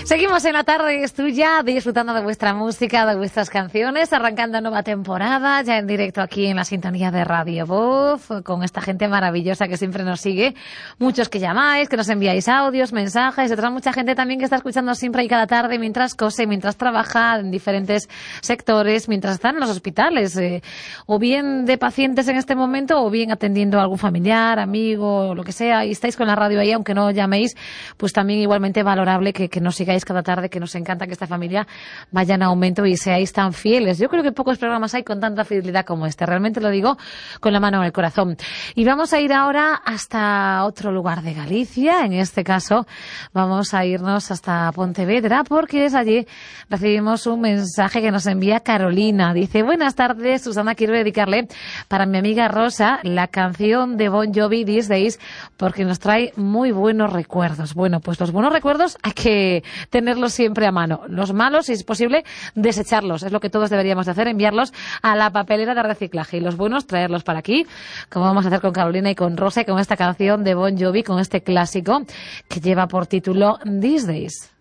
Seguimos en la tarde, es tuya, disfrutando de vuestra música, de vuestras canciones, arrancando nueva temporada, ya en directo aquí en la sintonía de Radio Voz, con esta gente maravillosa que siempre nos sigue. Muchos que llamáis, que nos enviáis audios, mensajes, otra mucha gente también que está escuchando siempre y cada tarde mientras cose, mientras trabaja en diferentes sectores, mientras están en los hospitales, o bien de pacientes en este momento, o bien atendiendo a algún familiar, amigo, lo que sea, y estáis con la radio ahí, aunque no llaméis, pues también igualmente valorable que nos sigáis cada tarde, que nos encanta que esta familia vaya en aumento y seáis tan fieles. Yo creo que pocos programas hay con tanta fidelidad como este. Realmente lo digo con la mano en el corazón. Y vamos a ir ahora hasta otro lugar de Galicia. En este caso, vamos a irnos hasta Pontevedra, porque es allí recibimos un mensaje que nos envía Carolina. Dice: buenas tardes, Susana, quiero dedicarle para mi amiga Rosa la canción de Bon Jovi, These Days, porque nos trae muy buenos recuerdos. Bueno, pues los buenos recuerdos hay que tenerlos siempre a mano. Los malos, si es posible, desecharlos. Es lo que todos deberíamos de hacer, enviarlos a la papelera de reciclaje. Y los buenos, traerlos para aquí, como vamos a hacer con Carolina y con Rosa, y con esta canción de Bon Jovi, con este clásico que lleva por título These Days.